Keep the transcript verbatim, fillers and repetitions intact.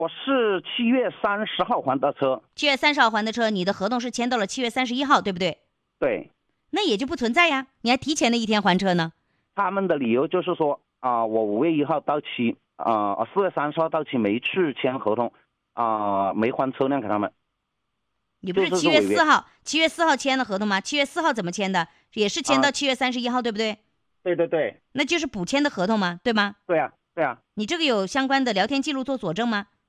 我是七月三十号还的车。 七月三十号还的车，你的合同是签到了七月三十一号，对不对？ 对。 那也就不存在呀，你还提前了一天还车呢。 他们的理由就是说啊、呃，我五月一号到期，啊、呃，四月三十号到期没去签合同，啊、呃，没还车辆给他们。 你不是七月四号七月四号签的合同吗？七月四号怎么签的？也是签到七月三十一号、啊，对不对？ 对对对。 那就是补签的合同吗？对吗？ 对啊，对啊。 你这个有相关的聊天记录做佐证吗？